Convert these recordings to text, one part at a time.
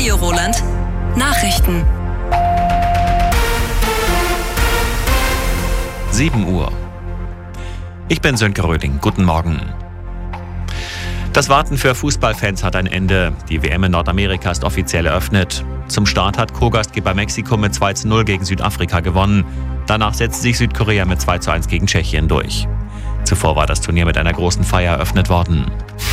Radio Roland. Nachrichten. 7 Uhr. Ich bin Sönke Röding. Guten Morgen. Das Warten für Fußballfans hat ein Ende. Die WM in Nordamerika ist offiziell eröffnet. Zum Start hat Co-Gastgeber Mexiko mit 2:0 gegen Südafrika gewonnen. Danach setzte sich Südkorea mit 2:1 gegen Tschechien durch. Zuvor war das Turnier mit einer großen Feier eröffnet worden.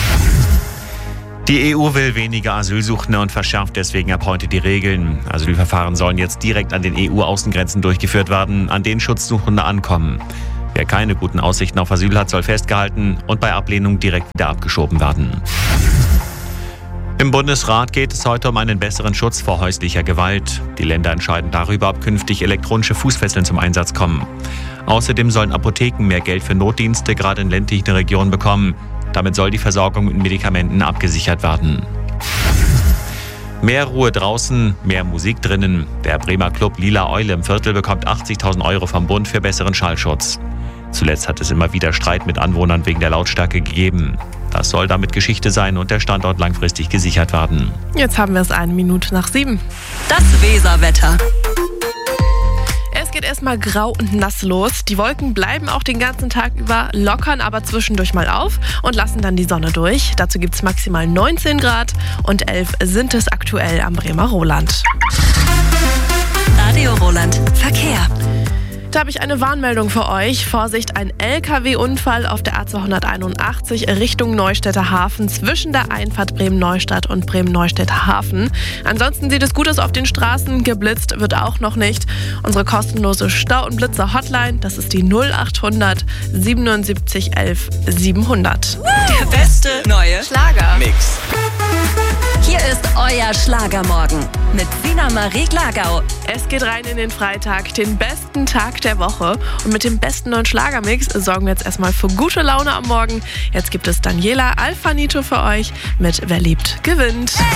Die EU will weniger Asylsuchende und verschärft deswegen ab heute die Regeln. Asylverfahren sollen jetzt direkt an den EU-Außengrenzen durchgeführt werden, an denen Schutzsuchende ankommen. Wer keine guten Aussichten auf Asyl hat, soll festgehalten und bei Ablehnung direkt wieder abgeschoben werden. Im Bundesrat geht es heute um einen besseren Schutz vor häuslicher Gewalt. Die Länder entscheiden darüber, ob künftig elektronische Fußfesseln zum Einsatz kommen. Außerdem sollen Apotheken mehr Geld für Notdienste gerade in ländlichen Regionen bekommen. Damit soll die Versorgung mit Medikamenten abgesichert werden. Mehr Ruhe draußen, mehr Musik drinnen. Der Bremer Club Lila Eule im Viertel bekommt 80.000 € vom Bund für besseren Schallschutz. Zuletzt hat es immer wieder Streit mit Anwohnern wegen der Lautstärke gegeben. Das soll damit Geschichte sein und der Standort langfristig gesichert werden. Jetzt haben wir es 7:01. Das Weserwetter. Es geht erstmal grau und nass los. Die Wolken bleiben auch den ganzen Tag über, lockern aber zwischendurch mal auf und lassen dann die Sonne durch. Dazu gibt es maximal 19 Grad und 11 sind es aktuell am Bremer Roland. Radio Roland. Verkehr. Da habe ich eine Warnmeldung für euch. Vorsicht, ein LKW-Unfall auf der A281 Richtung Neustädter Hafen zwischen der Einfahrt Bremen-Neustadt und Bremen-Neustädter Hafen. Ansonsten sieht es gut aus auf den Straßen. Geblitzt wird auch noch nicht. Unsere kostenlose Stau- und Blitzer-Hotline, das ist die 0800 77 11 700. Der beste neue Mix. Hier ist euer Schlagermorgen mit Sina Marie Glagau. Es geht rein in den Freitag, den besten Tag der Woche. Und mit dem besten neuen Schlagermix sorgen wir jetzt erstmal für gute Laune am Morgen. Jetzt gibt es Daniela Alfanito für euch mit Wer liebt, gewinnt.